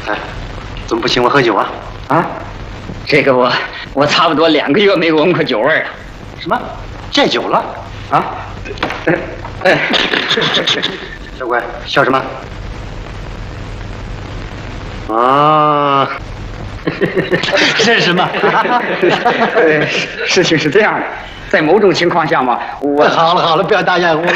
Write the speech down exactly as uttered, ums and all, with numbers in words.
哎，怎么不请我喝酒啊？ 啊，这个我我差不多两个月没闻过酒味了。 什么？戒酒了？ 啊？哎， 小乖，笑什么？啊，认识吗？ 事情是这样的，在某种情况下嘛，我好了好了，不要打掩护了。